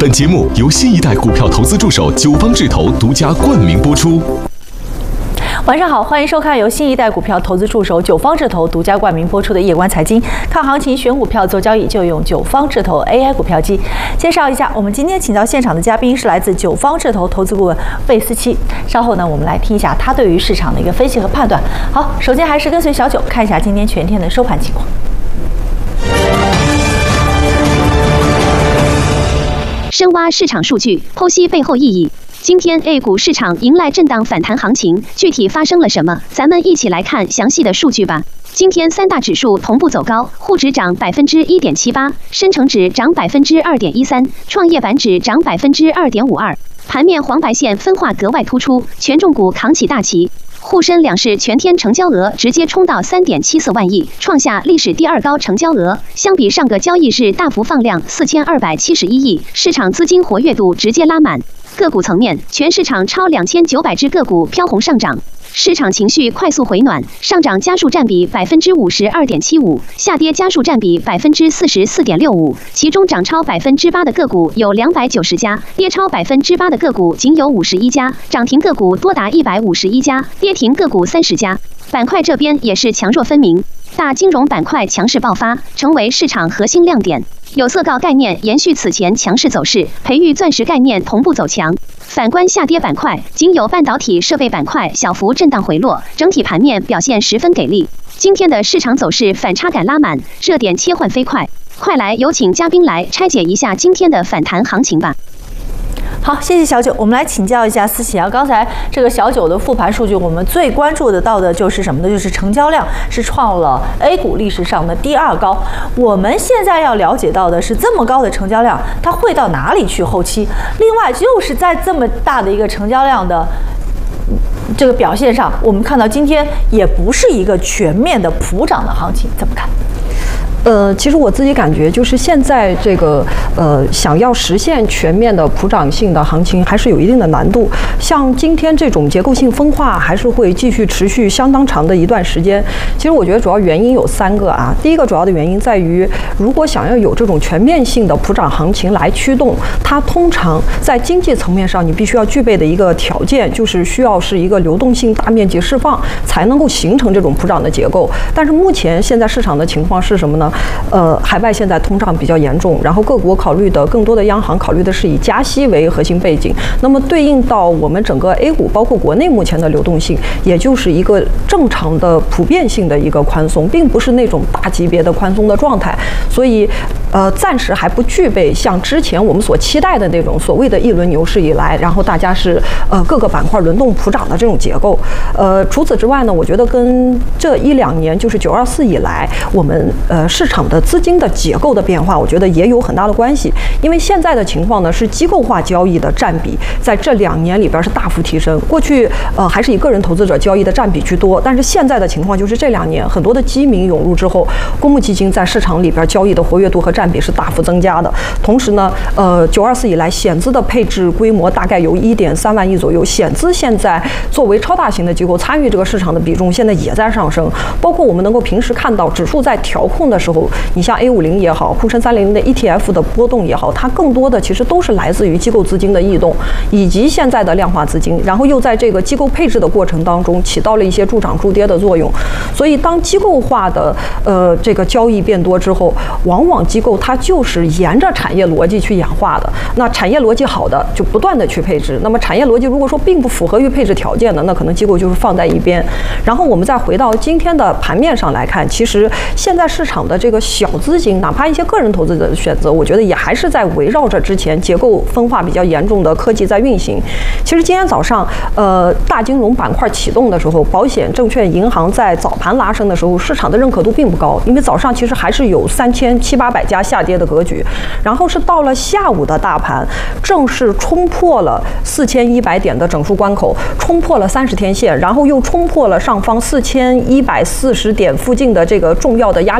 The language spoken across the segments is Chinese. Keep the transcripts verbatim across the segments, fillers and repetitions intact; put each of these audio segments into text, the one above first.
本节目由新一代股票投资助手九方智投独家冠名播出。 晚上好，欢迎收看由新一代股票投资助手九方智投独家冠名播出的夜观财经。看行情选股票做交易就用九方智投 A I 股票机。介绍一下，我们今天请到现场的嘉宾是来自九方智投投资顾问魏思琪。稍后呢，我们来听一下他对于市场的一个分析和判断。好，首先还是跟随小九看一下今天全天的收盘情况。 深挖市场数据，剖析背后意义。今天 A 股市场迎来震荡反弹行情，具体发生了什么？咱们一起来看详细的数据吧。今天三大指数同步走高，沪指涨百分之一点七八，深成指涨百分之二点一三，创业板指涨百分之二点五二。盘面黄白线分化格外突出，权重股扛起大旗。沪深两市全天成交额直接冲到 三点七四万亿，创下历史第二高成交额，相比上个交易日大幅放量四千二百七十一亿，市场资金活跃度直接拉满。个股层面，全市场超两千九百只个股飘红上涨，市场情绪快速回暖，上涨家数占比百分之五十二点七五，下跌家数占比百分之四十四点六五，其中涨超百分之八的个股有两百九十家，跌超百分之八的个股仅有五十一家，涨停个股多达一百五十一家，跌停个股三十家。板块这边也是强弱分明，大金融板块强势爆发，成为市场核心亮点。有色锆概念延续此前强势走势，培育钻石概念同步走强。反观下跌板块，仅有半导体设备板块小幅震荡回落，整体盘面表现十分给力。今天的市场走势反差感拉满，热点切换飞快。快来有请嘉宾来拆解一下今天的反弹行情吧。 好，谢谢小九。我们来请教一下思琪啊，刚才这个小九的复盘数据，我们最关注得到的就是什么呢？就是成交量是创了 A 股历史上的第二高。我们现在要了解到的是，这么高的成交量，它会到哪里去？后期，另外就是在这么大的一个成交量的这个表现上，我们看到今天也不是一个全面的普涨的行情，怎么看？ 呃，其实我自己感觉，就是现在这个呃，想要实现全面的普涨性的行情，还是有一定的难度。像今天这种结构性分化，还是会继续持续相当长的一段时间。其实我觉得主要原因有三个啊。第一个主要的原因在于，如果想要有这种全面性的普涨行情来驱动，它通常在经济层面上，你必须要具备的一个条件，就是需要是一个流动性大面积释放，才能够形成这种普涨的结构。但是目前现在市场的情况是什么呢？呃，海外现在通胀比较严重，然后各国考虑的更多的央行考虑的是以加息为核心背景，那么对应到我们整个 A 股，包括国内目前的流动性，也就是一个正常的普遍性的一个宽松，并不是那种大级别的宽松的状态，所以呃，暂时还不具备像之前我们所期待的那种所谓的一轮牛市以来，然后大家是呃各个板块轮动普涨的这种结构。呃，除此之外呢，我觉得跟这一两年就是九二四以来，我们呃市场的资金的结构的变化，我觉得也有很大的关系。因为现在的情况呢，是机构化交易的占比在这两年里边是大幅提升。过去呃还是以个人投资者交易的占比居多，但是现在的情况就是这两年很多的基民涌入之后，公募基金在市场里边交易的活跃度和占比是大幅增加的。同时呢，呃九二四以来险资的配置规模大概有一点三万亿左右，险资现在作为超大型的机构参与这个市场的比重现在也在上升。包括我们能够平时看到指数在调控的时候，你像 A 五十 也好，沪深三零的 E T F 的波动也好，它更多的其实都是来自于机构资金的异动，以及现在的量化资金，然后又在这个机构配置的过程当中起到了一些助涨助跌的作用。所以当机构化的呃这个交易变多之后，往往机构它就是沿着产业逻辑去演化的。那产业逻辑好的就不断的去配置，那么产业逻辑如果说并不符合于配置条件的，那可能机构就是放在一边。然后我们再回到今天的盘面上来看，其实现在市场的这个小资金，哪怕一些个人投资者的选择，我觉得也还是在围绕着之前结构分化比较严重的科技在运行。其实今天早上，呃，大金融板块启动的时候，保险、证券、银行在早盘拉升的时候，市场的认可度并不高，因为早上其实还是有三千七八百家下跌的格局。然后是到了下午的大盘，正式冲破了四千一百点的整数关口，冲破了三十天线，然后又冲破了上方四千一百四十点附近的这个重要的压力区间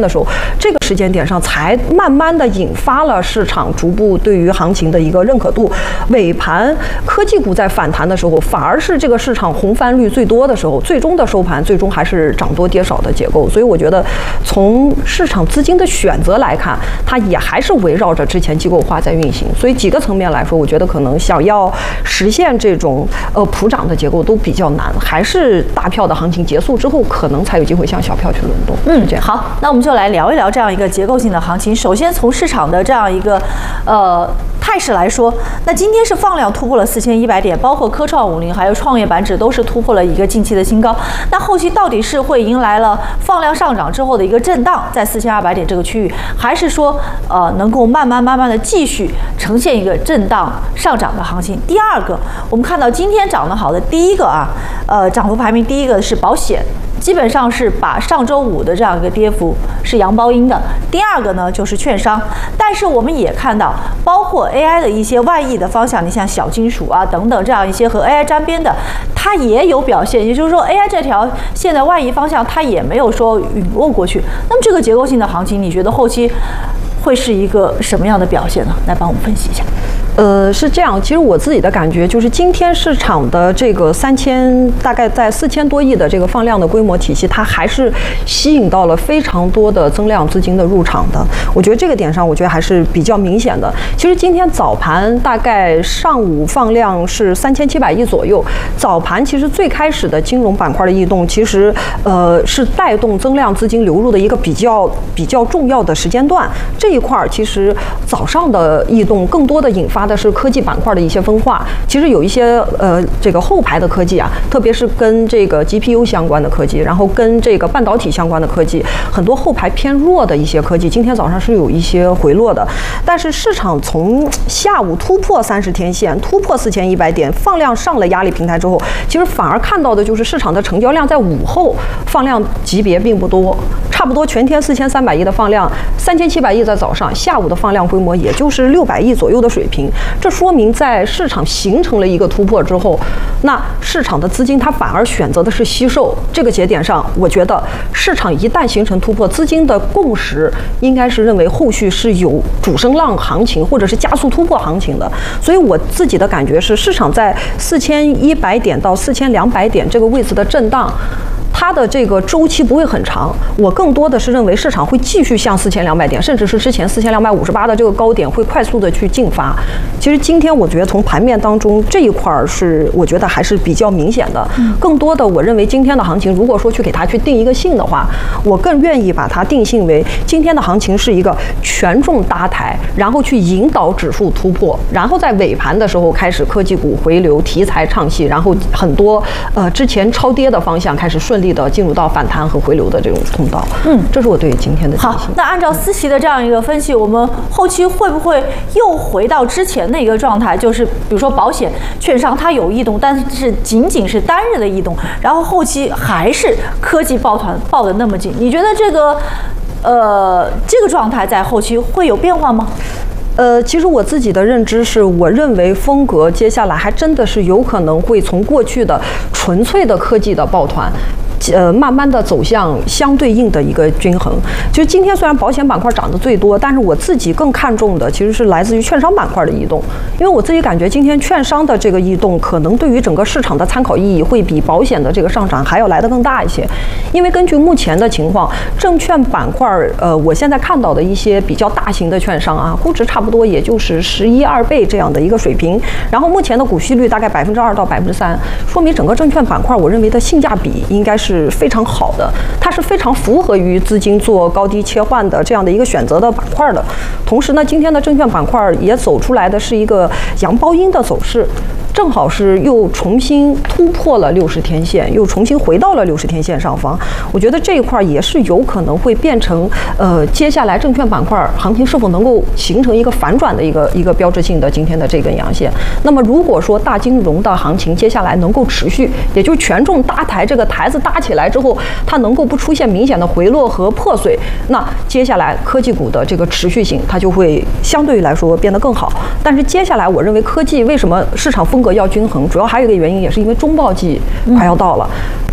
的时候，这个时间点上才慢慢的引发了市场逐步对于行情的一个认可度。尾盘科技股在反弹的时候，反而是这个市场红翻率最多的时候，最终的收盘最终还是涨多跌少的结构。所以我觉得从市场资金的选择来看，它也还是围绕着之前机构化在运行。所以几个层面来说，我觉得可能想要实现这种呃普涨的结构都比较难，还是大票的行情结束之后，可能才有机会向小票去轮动。 嗯， 这样。 好，那我们就来聊一聊这样一个结构性的行情。首先从市场的这样一个呃态势来说，那今天是放量突破了四千一百点，包括科创五零还有创业板指都是突破了一个近期的新高。那后期到底是会迎来了放量上涨之后的一个震荡，在四千二百点这个区域，还是说呃能够慢慢慢慢的继续呈现一个震荡上涨的行情？第二个，我们看到今天涨得好的第一个啊，呃涨幅排名第一个是保险。基本上是把上周五的这样一个跌幅是阳包阴的。第二个呢就是券商，但是我们也看到，包括 A I 的一些外溢的方向，你像小金属啊等等这样一些和 A I 沾边的，它也有表现。也就是说 ，A I 这条线的外溢方向它也没有说陨落过去。那么这个结构性的行情，你觉得后期会是一个什么样的表现呢？来帮我们分析一下。 呃，是这样。其实我自己的感觉就是，今天市场的这个三千，大概在四千多亿的这个放量的规模体系，它还是吸引到了非常多的增量资金的入场的。我觉得这个点上，我觉得还是比较明显的。其实今天早盘大概上午放量是三千七百亿左右。早盘其实最开始的金融板块的异动，其实呃是带动增量资金流入的一个比较比较重要的时间段。这一块儿其实早上的异动更多的引发的是科技板块的一些分化。其实有一些呃这个后排的科技啊，特别是跟这个 G P U 相关的科技，然后跟这个半导体相关的科技，很多后排偏弱的一些科技，今天早上是有一些回落的。但是市场从下午突破三十天线，突破四千一百点，放量上了压力平台之后，其实反而看到的就是市场的成交量在午后放量级别并不多，差不多全天四千三百亿的放量，三千七百亿在早上，下午的放量规模也就是六百亿左右的水平。这说明在市场形成了一个突破之后，那市场的资金它反而选择的是吸售。这个节点上，我觉得市场一旦形成突破，资金的共识应该是认为后续是有主升浪行情或者是加速突破行情的。所以我自己的感觉是，市场在四千一百点到四千两百点这个位置的震荡，它的这个周期不会很长。我更多的是认为市场会继续向四千两百点，甚至是之前四千两百五十八的这个高点会快速的去进发。其实今天我觉得从盘面当中这一块儿是我觉得还是比较明显的。更多的我认为今天的行情，如果说去给它去定一个性的话，我更愿意把它定性为今天的行情是一个权重搭台，然后去引导指数突破，然后在尾盘的时候开始科技股回流，题材唱戏，然后很多呃之前超跌的方向开始顺利的进入到反弹和回流的这种通道。嗯，这是我对今天的好。那按照思琪的这样一个分析，我们后期会不会又回到之前的一个状态？就是比如说保险、券商它有异动，但是仅仅是单日的异动，然后后期还是科技抱团抱得那么紧。你觉得这个呃这个状态在后期会有变化吗？ 呃，其实我自己的认知是，我认为风格接下来还真的是有可能会从过去的纯粹的科技的抱团，呃，慢慢的走向相对应的一个均衡。就是今天虽然保险板块涨得最多，但是我自己更看重的其实是来自于券商板块的异动，因为我自己感觉今天券商的这个异动可能对于整个市场的参考意义会比保险的这个上涨还要来得更大一些。因为根据目前的情况，证券板块，呃，我现在看到的一些比较大型的券商啊，估值差不多也就是十一二倍这样的一个水平，然后目前的股息率大概百分之二到百分之三，说明整个证券板块，我认为的性价比应该是非常好的，它是非常符合于资金做高低切换的这样的一个选择的板块的。同时呢，今天的证券板块也走出来的是一个阳包阴的走势，正好是又重新突破了六十天线，又重新回到了六十天线上方。我觉得这一块也是有可能会变成呃接下来证券板块行情是否能够形成一个反转的一个一个标志性的今天的这根阳线。那么如果说大金融的行情接下来能够持续，也就是权重搭台这个台子搭起来之后，它能够不出现明显的回落和破碎，那接下来科技股的这个持续性它就会相对于来说变得更好。但是接下来我认为科技为什么市场风格要均衡，主要还有一个原因也是因为中报季快要到了。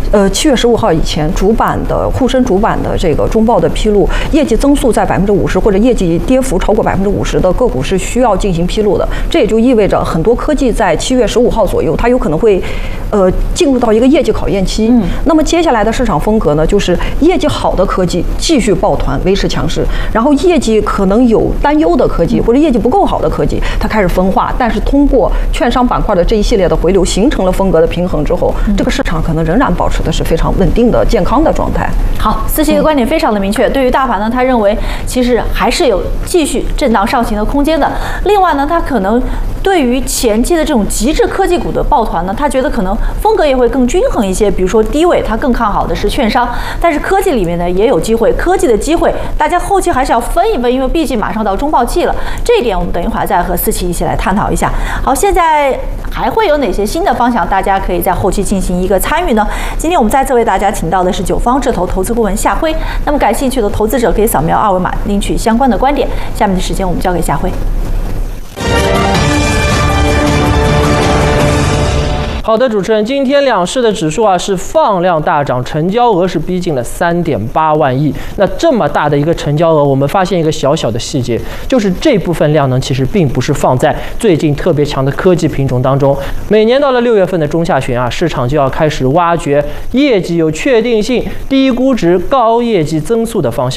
呃，七月十五号以前，主板的沪深主板的这个中报的披露，业绩增速在百分之五十或者业绩跌幅超过百分之五十的个股是需要进行披露的。这也就意味着很多科技在七月十五号左右，它有可能会，呃，进入到一个业绩考验期。嗯，那么接下来的市场风格呢，就是业绩好的科技继续抱团维持强势，然后业绩可能有担忧的科技或者业绩不够好的科技，它开始分化，但是通过券商板块的这一系列的回流，形成了风格的平衡之后，这个市场可能仍然保持的是非常稳定的、健康的状态。 好，思琪的观点非常的明确。对于大盘呢，他认为其实还是有继续震荡上行的空间的。另外呢，他可能对于前期的这种极致科技股的抱团呢，他觉得可能风格也会更均衡一些。比如说低位，他更看好的是券商，但是科技里面呢也有机会，科技的机会大家后期还是要分一分，因为毕竟马上到中报季了。这一点我们等一会儿再和思琪一起来探讨一下。好，现在还会有哪些新的方向，大家可以在后期进行一个参与呢？今天我们再次为大家请到的是九方智投投资顾问夏辉。那么感兴趣的投资者可以扫描二维码领取相关的观点。下面的时间我们交给夏辉。 好的，主持人，今天两市的指数啊是放量大涨，成交额是逼近了三点八万亿。那这么大的一个成交额，我们发现一个小小的细节，就是这部分量能其实并不是放在最近特别强的科技品种当中。每年到了六月份的中下旬啊，市场就要开始挖掘业绩有确定性、低估值、高业绩增速的方向。